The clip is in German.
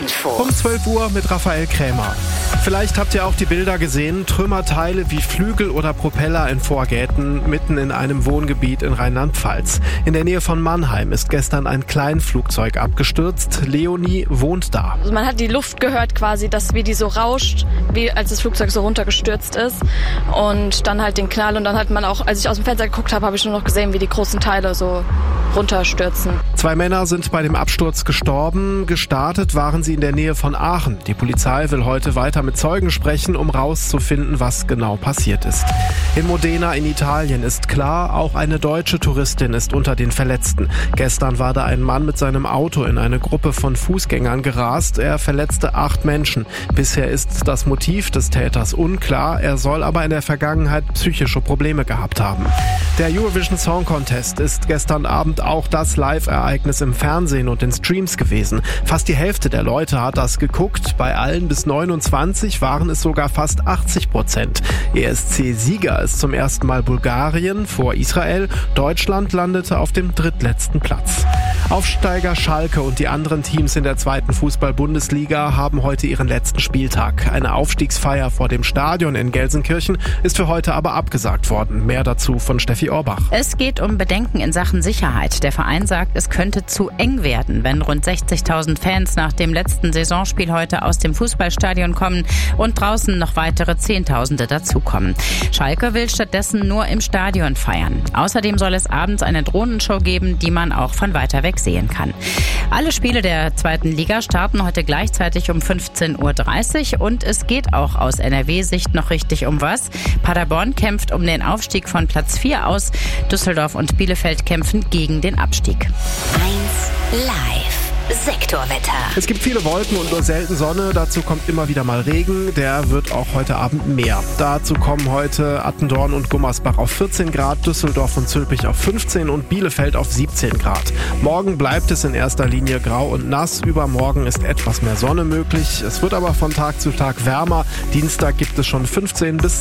Info. Um 12 Uhr mit Raphael Krämer. Vielleicht habt ihr auch die Bilder gesehen. Trümmerteile wie Flügel oder Propeller in Vorgärten mitten in einem Wohngebiet in Rheinland-Pfalz. In der Nähe von Mannheim ist gestern ein Kleinflugzeug abgestürzt. Leonie wohnt da. Also man hat die Luft gehört quasi, wie die so rauscht, wie als das Flugzeug so runtergestürzt ist. Und dann halt den Knall. Und dann hat man auch, als ich aus dem Fenster geguckt habe, habe ich nur noch gesehen, wie die großen Teile so runterstürzen. 2 Männer sind bei dem Absturz gestorben. Gestartet waren sie in der Nähe von Aachen. Die Polizei will heute weiter mit Zeugen sprechen, um rauszufinden, was genau passiert ist. In Modena in Italien ist klar, auch eine deutsche Touristin ist unter den Verletzten. Gestern war da ein Mann mit seinem Auto in eine Gruppe von Fußgängern gerast. Er verletzte 8 Menschen. Bisher ist das Motiv des Täters unklar. Er soll aber in der Vergangenheit psychische Probleme gehabt haben. Der Eurovision Song Contest ist gestern Abend auch das Live-Ereignis im Fernsehen und in Streams gewesen. Fast die Hälfte der Leute hat das geguckt. Bei allen bis 29 waren es sogar fast 80%. ESC-Sieger ist zum ersten Mal Bulgarien vor Israel. Deutschland landete auf dem drittletzten Platz. Aufsteiger Schalke und die anderen Teams in der 2. Fußball-Bundesliga haben heute ihren letzten Spieltag. Eine Aufstiegsfeier vor dem Stadion in Gelsenkirchen ist für heute aber abgesagt worden. Mehr dazu von Steffi Orbach. Es geht um Bedenken in Sachen Sicherheit. Der Verein sagt, es könnte zu eng werden, wenn rund 60.000 Fans nach dem letzten Saisonspiel heute aus dem Fußballstadion kommen und draußen noch weitere Zehntausende dazukommen. Schalke will stattdessen nur im Stadion feiern. Außerdem soll es abends eine Drohnenshow geben, die man auch von weiter weg sehen kann. Alle Spiele der 2. Liga starten heute gleichzeitig um 15.30 Uhr und es geht auch aus NRW-Sicht noch richtig um was. Paderborn kämpft um den Aufstieg von Platz 4 aus. Düsseldorf und Bielefeld kämpfen gegen den Abstieg. 1 Live. Sektorwetter. Es gibt viele Wolken und nur selten Sonne. Dazu kommt immer wieder mal Regen. Der wird auch heute Abend mehr. Dazu kommen heute Attendorn und Gummersbach auf 14 Grad, Düsseldorf und Zülpich auf 15 und Bielefeld auf 17 Grad. Morgen bleibt es in erster Linie grau und nass. Übermorgen ist etwas mehr Sonne möglich. Es wird aber von Tag zu Tag wärmer. Dienstag gibt es schon 15 bis